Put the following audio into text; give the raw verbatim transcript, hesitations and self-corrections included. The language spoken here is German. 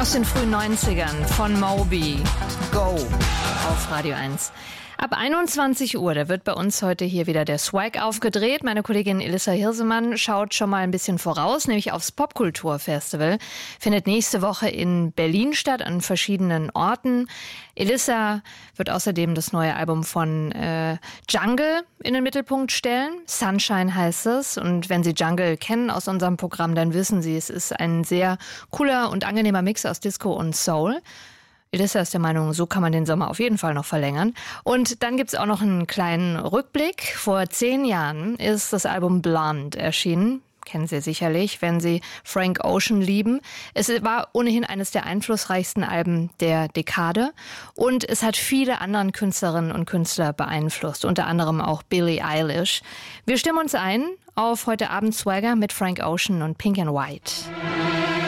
Aus den frühen neunzigern von Moby. Go auf Radio eins. Ab einundzwanzig Uhr, da wird bei uns heute hier wieder der Swag aufgedreht. Meine Kollegin Elissa Hirsemann schaut schon mal ein bisschen voraus, nämlich aufs Popkulturfestival. Findet nächste Woche in Berlin statt, an verschiedenen Orten. Elissa wird außerdem das neue Album von äh, Jungle in den Mittelpunkt stellen. Sunshine heißt es. Und wenn Sie Jungle kennen aus unserem Programm, dann wissen Sie, es ist ein sehr cooler und angenehmer Mix aus Disco und Soul. Elissa ist der Meinung, so kann man den Sommer auf jeden Fall noch verlängern. Und dann gibt's auch noch einen kleinen Rückblick. Vor zehn Jahren ist das Album Blonde erschienen. Kennen Sie sicherlich, wenn Sie Frank Ocean lieben. Es war ohnehin eines der einflussreichsten Alben der Dekade. Und es hat viele andere Künstlerinnen und Künstler beeinflusst, unter anderem auch Billie Eilish. Wir stimmen uns ein auf heute Abend Swagger mit Frank Ocean und Pink and White.